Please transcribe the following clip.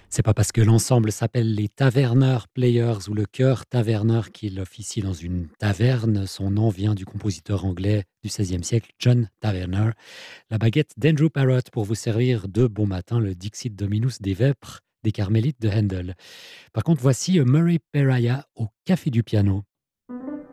C'est pas parce que l'ensemble s'appelle les Taverner Players ou le chœur Taverner qu'il officie dans une taverne. Son nom vient du compositeur anglais du XVIe siècle, John Taverner. La baguette d'Andrew Parrott pour vous servir de bon matin le Dixit Dominus des Vêpres des Carmélites de Handel. Par contre, voici Murray Peraya au Café du Piano.